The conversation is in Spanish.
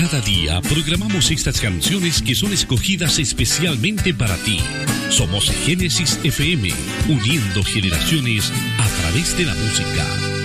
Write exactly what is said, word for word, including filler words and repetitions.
Cada día programamos estas canciones que son escogidas especialmente para ti. Somos Génesis F M, uniendo generaciones a través de la música.